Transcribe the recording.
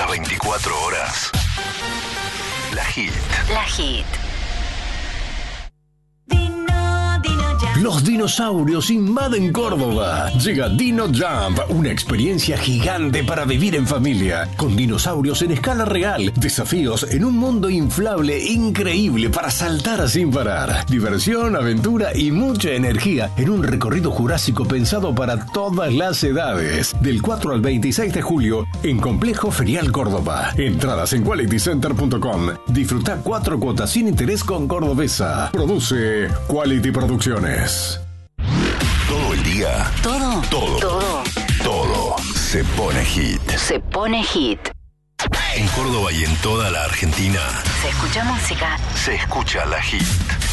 Las 24 horas. La Hit. La Hit. Los dinosaurios invaden Córdoba. Llega Dino Jump, una experiencia gigante para vivir en familia. Con dinosaurios en escala real, desafíos en un mundo inflable increíble para saltar sin parar. Diversión, aventura y mucha energía en un recorrido jurásico pensado para todas las edades. Del 4 al 26 de julio en Complejo Ferial Córdoba. Entradas en qualitycenter.com. Disfruta 4 cuotas sin interés con Cordobesa. Produce Quality Producciones. Todo el día. Todo se pone hit. Se pone hit. En Córdoba y en toda la Argentina Se escucha música. se escucha La Hit.